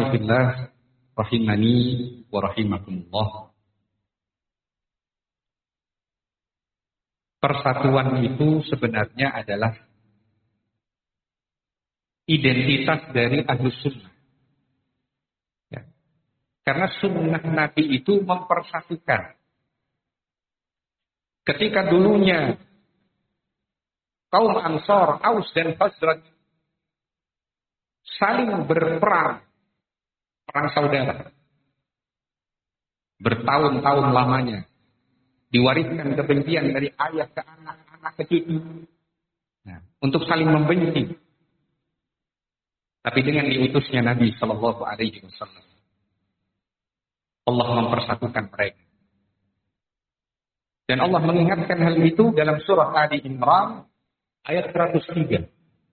Alhamdulillah rahimani wa rahimakumullah. Persatuan itu sebenarnya adalah identitas dari Ahlus Sunnah. Ya. Karena sunnah Nabi itu mempersatukan. Ketika dulunya kaum Ansar, Aus dan Khazraj saling berperang, perang saudara, bertahun-tahun lamanya, diwariskan kebencian dari ayah ke anak, anak ke cucu, untuk saling membenci. Tapi dengan diutusnya Nabi Shallallahu Alaihi Wasallam, Allah mempersatukan mereka. Dan Allah mengingatkan hal itu dalam surah Ali Imran ayat 103.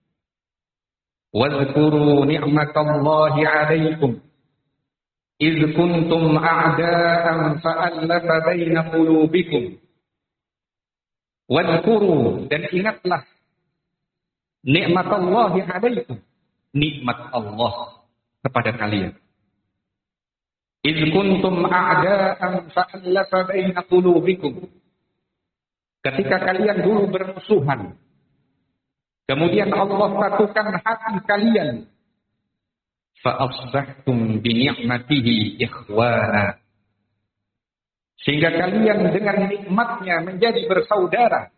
وَاذْكُرُوا نِعْمَةَ اللَّهِ عَلَيْكُمْ إِذْ كُنْتُمْ أَعْدَاءً فَأَلَّفَ بَيْنَ قُلُوبِكُمْ. وَاذْكُرُوا, dan ingatlah nikmat Allah alaikum, nikmat Allah kepada kalian. إِذْ كُنْتُمْ أَعْدَاءً فَأَلَّفَ بَيْنَ قُلُوبِكُمْ. Ketika kalian dulu bermusuhan, kemudian Allah satukan hati kalian. فَأَصْبَحْتُمْ بِنِعْمَتِهِ إِخْوَانًا. Sehingga kalian dengan nikmatnya menjadi bersaudara.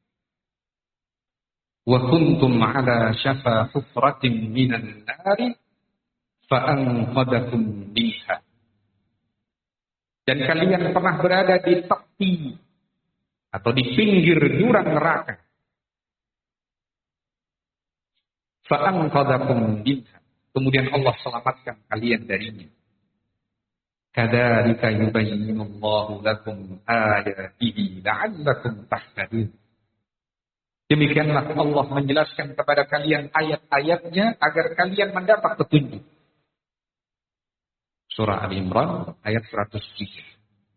وَكُنْتُمْ عَلَى شَفَا حُفْرَةٍ مِنَ النَّارِ فَأَنْقَذَكُمْ مِنْهَا. Dan kalian pernah berada di tepi atau di pinggir jurang neraka. فَأَنْقَذَكُمْ مِنْهَا. Kemudian Allah selamatkan kalian darinya. كَذَلِكَ يُبَيِّنُ اللَّهُ لَكُمْ آيَاتِهِ لَعَلَّكُمْ تَهْتَدُونَ. Demikianlah Allah menjelaskan kepada kalian ayat-ayatnya agar kalian mendapat petunjuk. Surah Al-Imran ayat 103.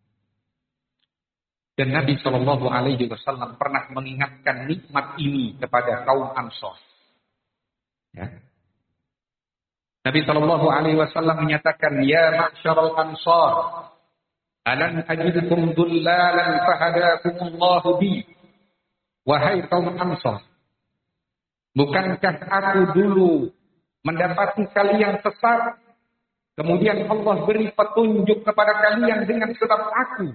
Dan Nabi Shallallahu Alaihi Wasallam pernah mengingatkan nikmat ini kepada kaum Ansar. Ya. Nabi Shallallahu Alaihi Wasallam menyatakan, Ya ma'syaral Ansar, alam ajidukum dullalan fahadakumullahu bi. Wahai kaum Ansar, bukankah aku dulu mendapati kalian sesat, kemudian Allah beri petunjuk kepada kalian dengan sebab aku.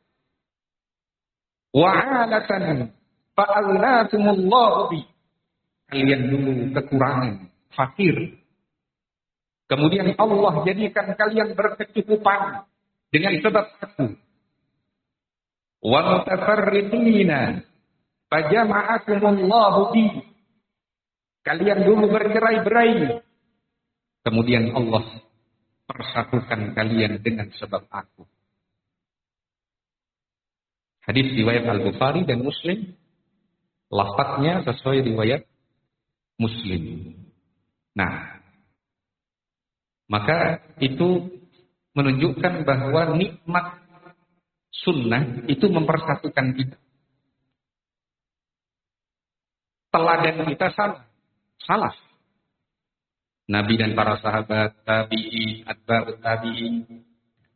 Wa'alatan fa'allakumullahu bi. Kalian dulu kekurangan, fakir. Kemudian Allah jadikan kalian berkecukupan dengan sebab aku. Wa mutafarriqina fajama'akumullahu bi. Kalian dulu bercerai-berai. Kemudian Allah persatukan kalian dengan sebab aku. Hadis riwayat Al-Bukhari dan Muslim. Lafadznya sesuai riwayat Muslim. Nah, maka itu menunjukkan bahwa nikmat sunnah itu mempersatukan kita. Teladan kita salah. Nabi dan para sahabat, tabi'in, atba'ut tabi'in,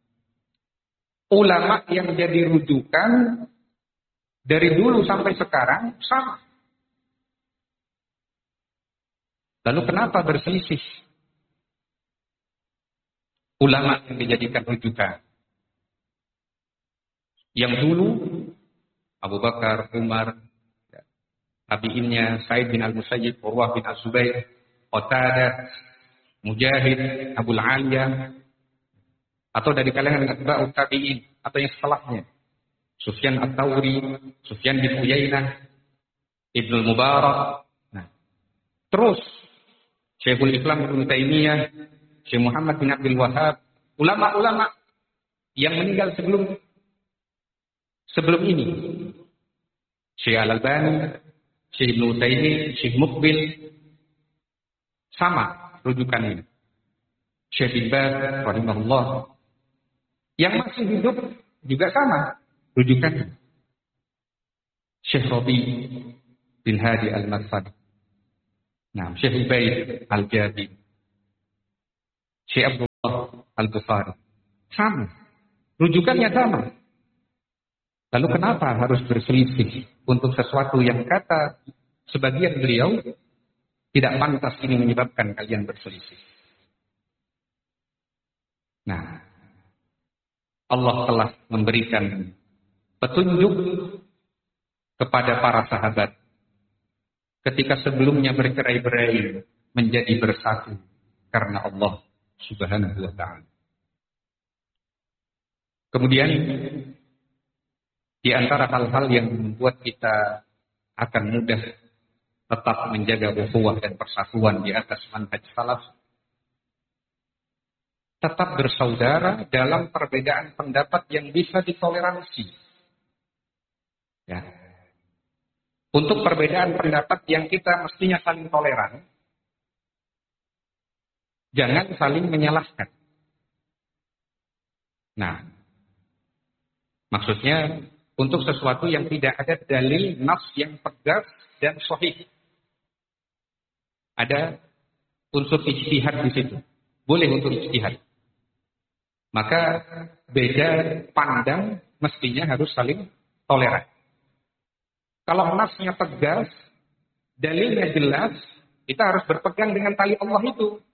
ulama yang jadi rujukan dari dulu sampai sekarang sama. Lalu kenapa berselisih? Ulama yang dijadikan rujukan. Yang dulu Abu Bakar, Umar, tabi'innya Sa'id bin Al-Musayyib, Urwah bin Az-Zubair, Qatadah, Mujahid, Abul Aliyah, atau dari kalangan atba'ut tabi'in, atau yang setelahnya, Sufyan At-Tawri, Sufyan bin Uyainah, Ibnu Mubarak. Nah, terus Syekhul Islam Ibnu Taimiyah, Syekh Muhammad bin Abdul Wahhab, ulama-ulama yang meninggal sebelum ini, Syekh Al-Albani, Syekh Ibnu Taimiyah, Syekh Muqbil, sama rujukannya. Syekh bin Baz rahimahullah, yang masih hidup juga sama rujukannya. Syekh Rabi bin Hadi Al-Madkhali. Nah, Syekh Ubaid Al-Jadi. Syekh Abdul Al-Bukhari. Sama. Rujukannya sama. Lalu kenapa harus berselisih untuk sesuatu yang kata sebagian beliau tidak pantas ini menyebabkan kalian berselisih? Nah, Allah telah memberikan petunjuk kepada para sahabat ketika sebelumnya bercerai-berai menjadi bersatu karena Allah Subhanahu wa ta'ala. Kemudian di antara hal-hal yang membuat kita akan mudah tetap menjaga ukhuwah dan persatuan di atas manhaj salaf, tetap bersaudara dalam perbedaan pendapat yang bisa ditoleransi. Ya. Untuk perbedaan pendapat yang kita mestinya saling toleran, jangan saling menyalahkan. Nah, maksudnya untuk sesuatu yang tidak ada dalil nas yang tegas dan sahih. Ada unsur ijtihad di situ. Boleh untuk ijtihad. Maka beda pandang mestinya harus saling toleran. Kalau nasnya tegas, dalilnya jelas, kita harus berpegang dengan tali Allah itu.